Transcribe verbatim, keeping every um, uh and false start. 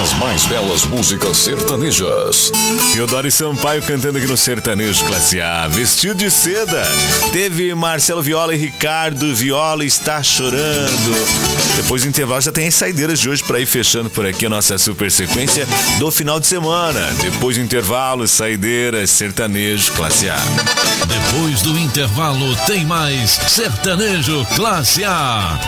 As mais belas músicas sertanejas. Teodoro Sampaio cantando aqui no Sertanejo Classe A. Vestido de Seda. Teve Marcelo Viola e Ricardo Viola Está Chorando. Depois do intervalo já tem as saideiras de hoje para ir fechando por aqui a nossa super sequência do final de semana. Depois do intervalo, saideiras, Sertanejo Classe A. Depois do intervalo tem mais Sertanejo Classe A.